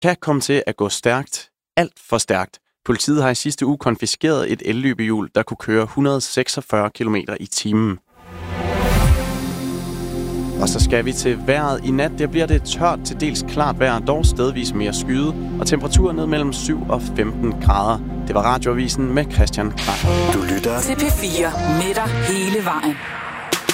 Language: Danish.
kan komme til at gå stærkt, alt for stærkt. Politiet har i sidste uge konfiskeret et elløbehjul, der kunne køre 146 km i timen. Og så skal vi til vejret. I nat bliver det tørt til dels klart vejr, dog stedvis mere skyet, og temperaturen ned mellem 7 og 15 grader. Det var Radioavisen med Christian Kvart. Du lytter til P4 med dig hele vejen.